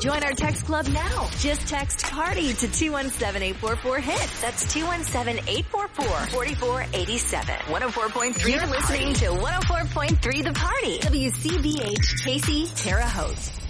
Join our text club now. Just text PARTY to 217-844-HIT. That's 217-844-4487. 104.3. You're listening to 104.3 The Party. WCBH, Casey, Terre Haute.